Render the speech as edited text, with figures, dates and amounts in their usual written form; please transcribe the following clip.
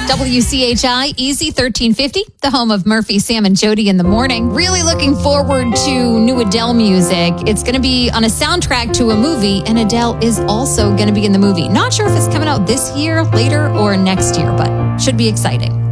WCHI, Easy 1350, the home of Murphy, Sam, and Jody in the morning. Really looking forward to new Adele music. It's going to be on a soundtrack to a movie, and Adele is also going to be in the movie. Not sure if it's coming out this year, later, or next year, but should be exciting.